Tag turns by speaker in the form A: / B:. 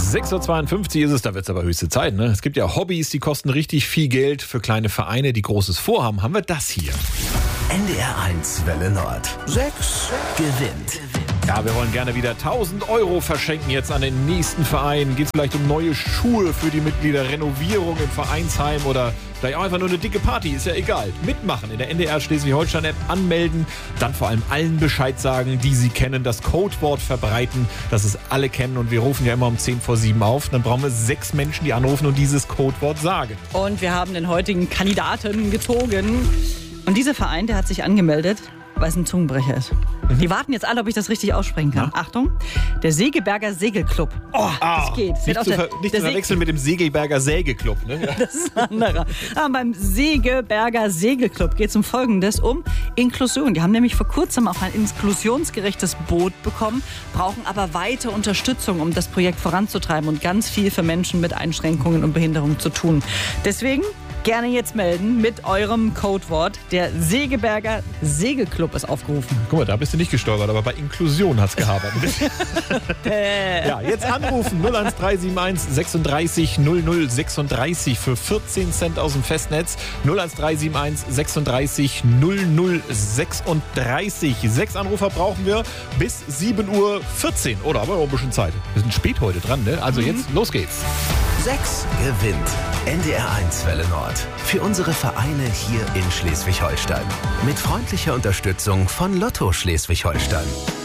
A: 6.52 Uhr ist es, da wird es aber höchste Zeit. Ne? Es gibt ja Hobbys, die kosten richtig viel Geld. Für kleine Vereine, die großes vorhaben, haben wir das hier.
B: NDR1 Welle Nord. 6 gewinnt.
A: Ja, wir wollen gerne wieder 1.000 € verschenken jetzt an den nächsten Verein. Geht es vielleicht um neue Schuhe für die Mitglieder, Renovierung im Vereinsheim oder vielleicht auch einfach nur eine dicke Party, ist ja egal. Mitmachen in der NDR Schleswig-Holstein-App, anmelden, dann vor allem allen Bescheid sagen, die Sie kennen, das Codewort verbreiten, dass es alle kennen und wir rufen ja immer um 6:50 auf. Dann brauchen wir 6 Menschen, die anrufen und dieses Codewort sagen.
C: Und wir haben den heutigen Kandidaten gezogen. Und dieser Verein, der hat sich angemeldet, weil es ein Zungenbrecher ist. Die warten jetzt alle, ob ich das richtig aussprechen kann. Ja. Achtung, der Segeberger Segelclub. Oh, das geht.
A: Nicht zu verwechseln mit dem Segelberger Sägeclub. Ne? Ja.
C: Das ist ein anderer. Aber beim Segeberger Segelclub geht es um Folgendes, um Inklusion. Die haben nämlich vor kurzem auch ein inklusionsgerechtes Boot bekommen, brauchen aber weiter Unterstützung, um das Projekt voranzutreiben und ganz viel für Menschen mit Einschränkungen und Behinderung zu tun. Deswegen gerne jetzt melden mit eurem Codewort. Der Segeberger Segelclub ist aufgerufen.
A: Guck mal, da bist du nicht gestolpert, aber bei Inklusion hat's gehabert. Ja, jetzt anrufen 01371 36 00 36 für 14 Cent aus dem Festnetz. 01371 36 00 36. 6 Anrufer brauchen wir bis 7:14 Uhr. Oder aber noch ein bisschen Zeit. Wir sind spät heute dran, ne? Also jetzt, los geht's.
B: 6 gewinnt. NDR1 Welle Nord. Für unsere Vereine hier in Schleswig-Holstein. Mit freundlicher Unterstützung von Lotto Schleswig-Holstein.